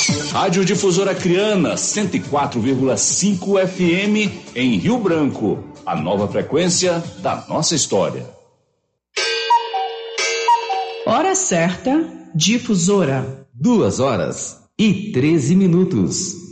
Rádio Difusora Acreana, 104,5 FM em Rio Branco. A nova frequência da nossa história. Hora certa, Difusora. 2h13.